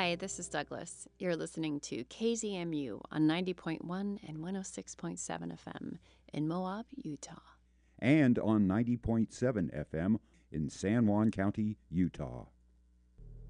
Hi, this is Douglas. You're listening to KZMU on 90.1 and 106.7 FM in Moab, Utah. And on 90.7 FM in San Juan County, Utah.